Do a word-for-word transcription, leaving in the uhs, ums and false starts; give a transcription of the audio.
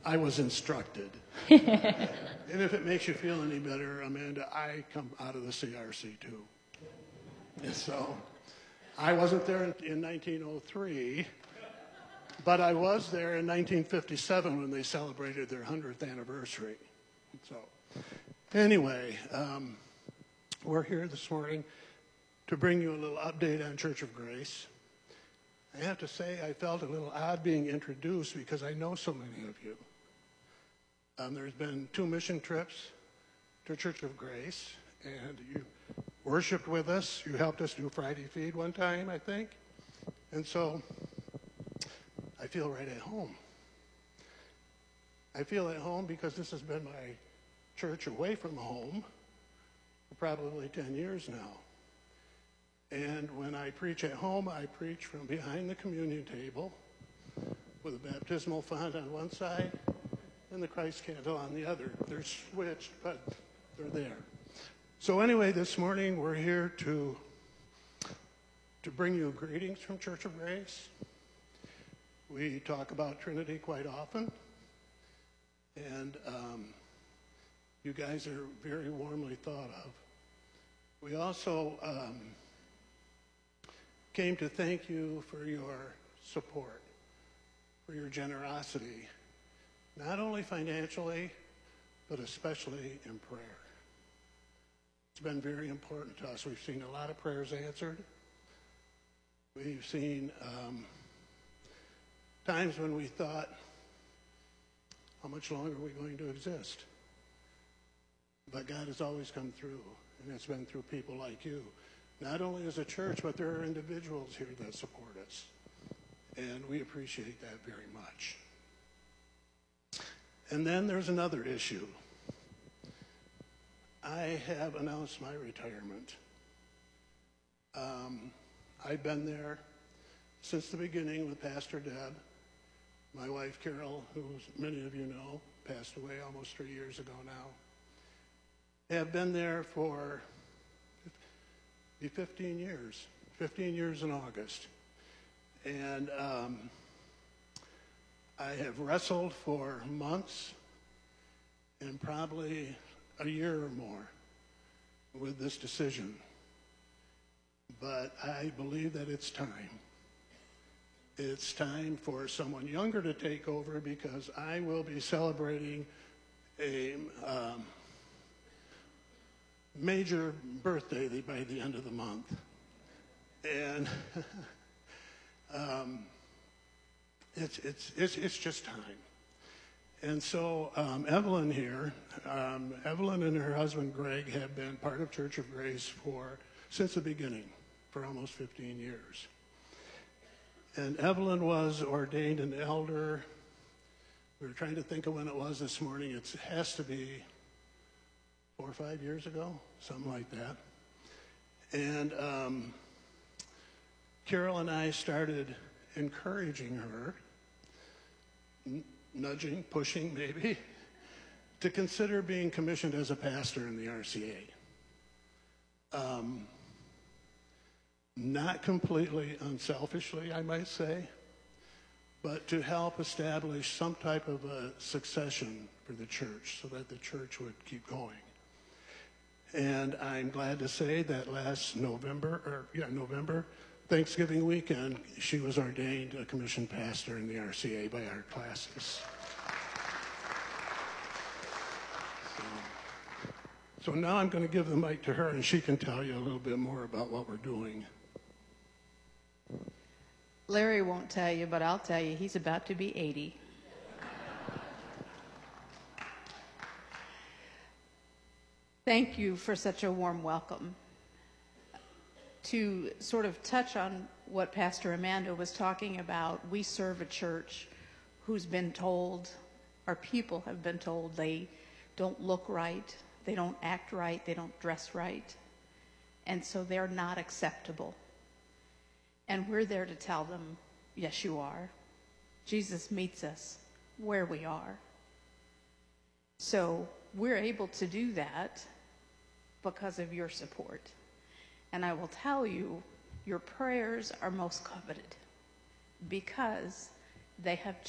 I was instructed. And if it makes you feel any better, Amanda, I come out of the C R C too. And so I wasn't there in, in nineteen oh three, but I was there in nineteen fifty-seven when they celebrated their hundredth anniversary. So anyway, um, we're here this morning to bring you a little update on Church of Grace. I have to say I felt a little odd being introduced because I know so many of you. Um, there's been two mission trips to Church of Grace, and you worshiped with us. You helped us do Friday Feed one time, I think. And so I feel right at home. I feel at home because this has been my church away from home for probably ten years now. And when I preach at home, I preach from behind the communion table with a baptismal font on one side and the Christ candle on the other. They're switched, but they're there. So anyway, this morning we're here to, to bring you greetings from Church of Grace. We talk about Trinity quite often, and um, you guys are very warmly thought of. We also um, came to thank you for your support, for your generosity, not only financially, but especially in prayer. It's been very important to us. We've seen a lot of prayers answered. We've seen um, times when we thought, how much longer are we going to exist? But God has always come through, and it's been through people like you. Not only as a church, but there are individuals here that support us. And we appreciate that very much. And then there's another issue. I have announced my retirement. Um, I've been there since the beginning with Pastor Deb. My wife, Carol, who many of you know, passed away almost three years ago now. Have been there for fifteen years, fifteen years in August. And um, I have wrestled for months and probably a year or more with this decision. But I believe that it's time. It's time for someone younger to take over because I will be celebrating a um, major birthday by the end of the month. And um, it's, it's, it's, it's just time. And so um, Evelyn here, um, Evelyn and her husband Greg have been part of Church of Grace for since the beginning, for almost fifteen years. And Evelyn was ordained an elder. We were trying to think of when it was this morning. It's, it has to be four or five years ago, something like that. And um, Carol and I started encouraging her, n- nudging, pushing maybe, to consider being commissioned as a pastor in the R C A. Um, not completely unselfishly, I might say, but to help establish some type of a succession for the church so that the church would keep going. And I'm glad to say that last November, or yeah, November, Thanksgiving weekend, she was ordained a commissioned pastor in the R C A by our classes. So, so now I'm going to give the mic to her, and she can tell you a little bit more about what we're doing. Larry won't tell you, but I'll tell you, he's about to be eighty. Thank you for such a warm welcome. To sort of touch on what Pastor Amanda was talking about, we serve a church who's been told, our people have been told, they don't look right, they don't act right, they don't dress right, and so they're not acceptable. And we're there to tell them, yes, you are. Jesus meets us where we are. So we're able to do that because of your support. And I will tell you, your prayers are most coveted because they have